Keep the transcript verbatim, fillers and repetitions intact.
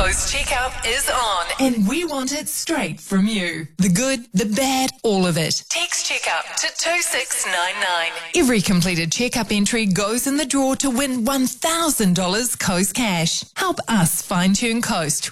Coast Checkup is on, and we want it straight from you. The good, the bad, all of it. Text Checkup to two six nine nine. Every completed checkup entry goes in the draw to win one thousand dollars Coast cash. Help us fine-tune Coast.